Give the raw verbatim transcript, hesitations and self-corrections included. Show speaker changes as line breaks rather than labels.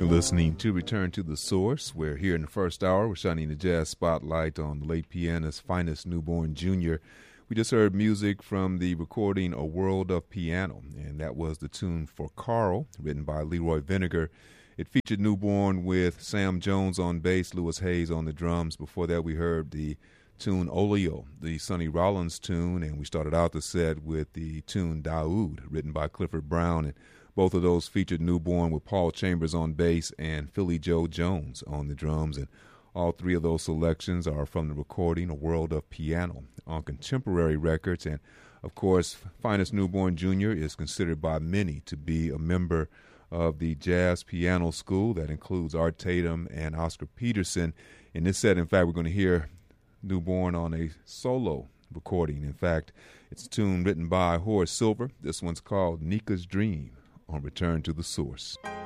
You're listening to Return to the Source. We're here in the first hour. We're shining the jazz spotlight on the late pianist's finest newborn junior. We just heard music from the recording A World of Piano, and that was the tune for Carl, written by Leroy Vinegar. It featured Newborn with Sam Jones on bass, Louis Hayes on the drums. Before that, we heard the tune Olio, the Sonny Rollins tune, and we started out the set with the tune Daoud, written by Clifford Brown, and both of those featured Newborn with Paul Chambers on bass and Philly Joe Jones on the drums. And all three of those selections are from the recording A World of Piano on Contemporary Records. And, of course, Finest Newborn Junior is considered by many to be a member of the Jazz Piano School. That includes Art Tatum and Oscar Peterson. In this set, in fact, we're going to hear Newborn on a solo recording. In fact, it's a tune written by Horace Silver. This one's called Nika's Dream on Return to the Source.